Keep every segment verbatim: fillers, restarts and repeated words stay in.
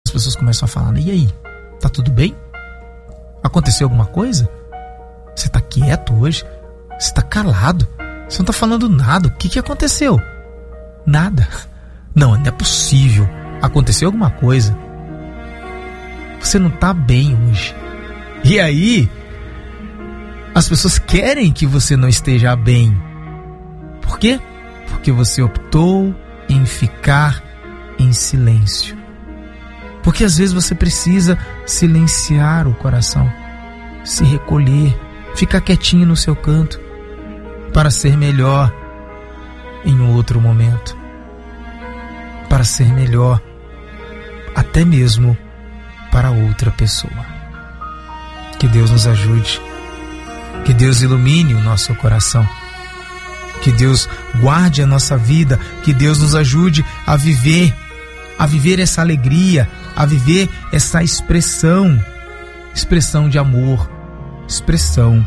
as pessoas começam a falar, e aí? Tá tudo bem? Aconteceu alguma coisa? Você tá quieto hoje? Você tá calado? Você não tá falando nada. O que que aconteceu? Nada. Não, não é possível. Aconteceu alguma coisa. Você não tá bem hoje. E aí, as pessoas querem que você não esteja bem. Por quê? Porque você optou em ficar em silêncio. Porque às vezes você precisa silenciar o coração, se recolher, ficar quietinho no seu canto, para ser melhor em um outro momento, para ser melhor até mesmo para outra pessoa. Que Deus nos ajude, que Deus ilumine o nosso coração, que Deus guarde a nossa vida, que Deus nos ajude a viver, a viver essa alegria, a viver essa expressão, expressão de amor, expressão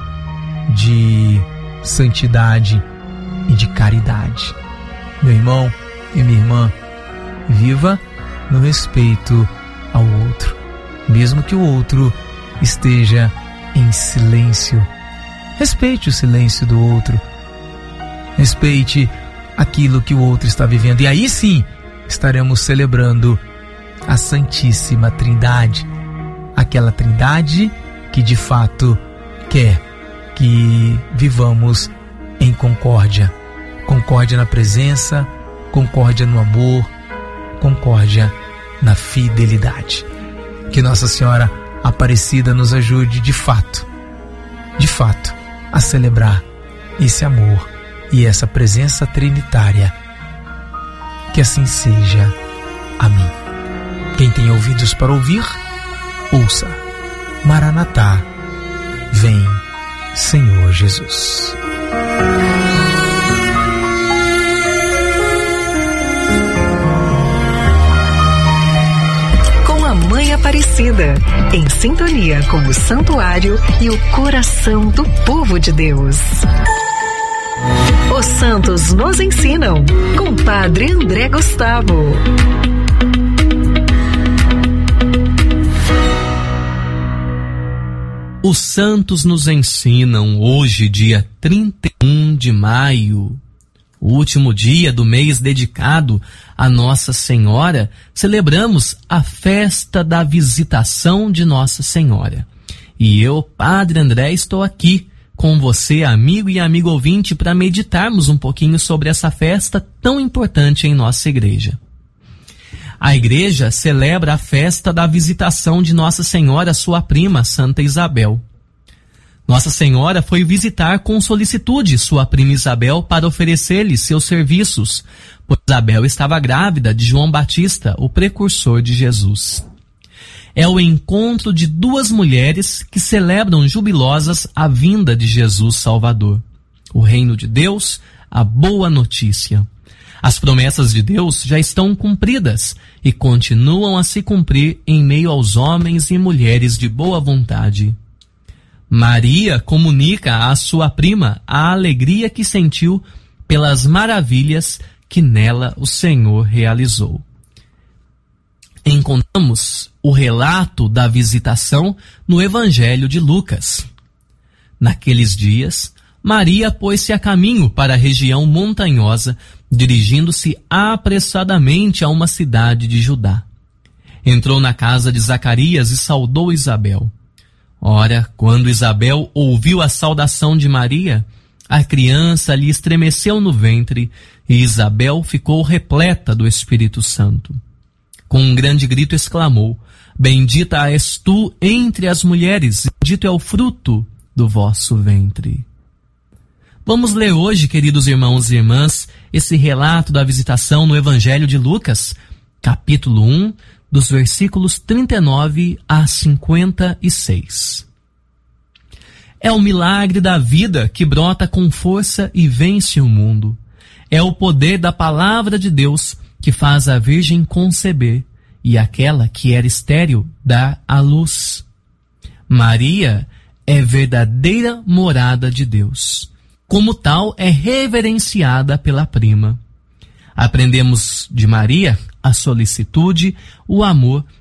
de santidade e de caridade. Meu irmão e minha irmã, viva no respeito ao outro, mesmo que o outro esteja em silêncio. Respeite o silêncio do outro, respeite aquilo que o outro está vivendo, e aí sim estaremos celebrando a Santíssima Trindade, aquela Trindade que de fato quer que vivamos em concórdia, concórdia na presença, concórdia no amor, concórdia na fidelidade. Que Nossa Senhora Aparecida nos ajude de fato, de fato, a celebrar esse amor e essa presença trinitária. Que assim seja. Amém. Quem tem ouvidos para ouvir, ouça. Maranatá, vem, Senhor Jesus. Com a Mãe Aparecida, em sintonia com o santuário e o coração do povo de Deus. Os santos nos ensinam, com Padre André Gustavo. Os santos nos ensinam hoje, dia trinta e um de maio, o último dia do mês dedicado a Nossa Senhora. Celebramos a festa da visitação de Nossa Senhora. E eu, Padre André, estou aqui com você, amigo e amigo ouvinte, para meditarmos um pouquinho sobre essa festa tão importante em nossa igreja. A igreja celebra a festa da visitação de Nossa Senhora, sua prima, Santa Isabel. Nossa Senhora foi visitar com solicitude sua prima Isabel para oferecer-lhe seus serviços, pois Isabel estava grávida de João Batista, o precursor de Jesus. É o encontro de duas mulheres que celebram jubilosas a vinda de Jesus Salvador, o reino de Deus, a boa notícia. As promessas de Deus já estão cumpridas e continuam a se cumprir em meio aos homens e mulheres de boa vontade. Maria comunica à sua prima a alegria que sentiu pelas maravilhas que nela o Senhor realizou. Encontramos o relato da visitação no Evangelho de Lucas. Naqueles dias, Maria pôs-se a caminho para a região montanhosa, dirigindo-se apressadamente a uma cidade de Judá. Entrou na casa de Zacarias e saudou Isabel. Ora, quando Isabel ouviu a saudação de Maria, a criança lhe estremeceu no ventre e Isabel ficou repleta do Espírito Santo. Com um grande grito exclamou: Bendita és tu entre as mulheres, bendito é o fruto do vosso ventre. Vamos ler hoje, queridos irmãos e irmãs, esse relato da visitação no Evangelho de Lucas, capítulo um, dos versículos trinta e nove a cinquenta e seis. É o milagre da vida que brota com força e vence o mundo. É o poder da palavra de Deus que faz a Virgem conceber e aquela que era estéril dar à luz. Maria é verdadeira morada de Deus. Como tal, é reverenciada pela prima. Aprendemos de Maria a solicitude, o amor